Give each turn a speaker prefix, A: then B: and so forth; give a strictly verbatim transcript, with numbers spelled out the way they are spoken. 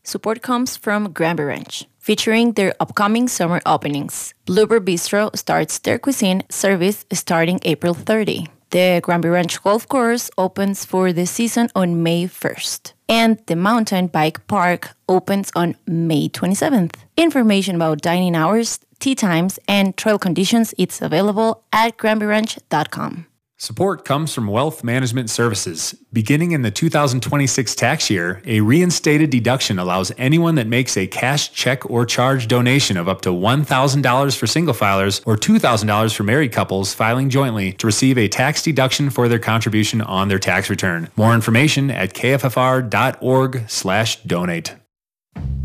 A: Support comes from Granby Ranch, featuring their upcoming summer openings. Bluebird Bistro starts their cuisine service starting April thirtieth. The Granby Ranch Golf Course opens for the season on May first. And the Mountain Bike Park opens on May twenty-seventh. Information about dining hours, tea times, and trail conditions is available at granby ranch dot com.
B: Support comes from Wealth Management Services. Beginning in the two thousand twenty-six tax year, a reinstated deduction allows anyone that makes a cash, check, or charge donation of up to one thousand dollars for single filers or two thousand dollars for married couples filing jointly to receive a tax deduction for their contribution on their tax return. More information at k f f r dot org slash donate.